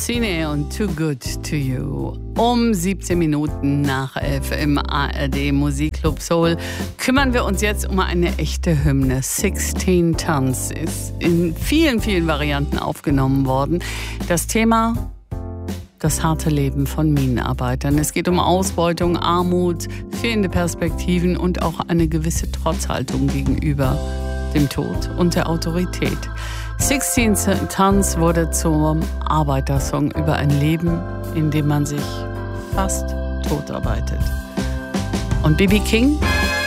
Cine und Too Good to You. Um 17 Minuten nach 11 im ARD Musikclub Soul kümmern wir uns jetzt um eine echte Hymne. 16 Tons ist in vielen, vielen Varianten aufgenommen worden. Das Thema: das harte Leben von Minenarbeitern. Es geht um Ausbeutung, Armut, fehlende Perspektiven und auch eine gewisse Trotzhaltung gegenüber dem Tod und der Autorität. 16 Tons wurde zum Arbeitersong über ein Leben, in dem man sich fast totarbeitet. Und B.B. King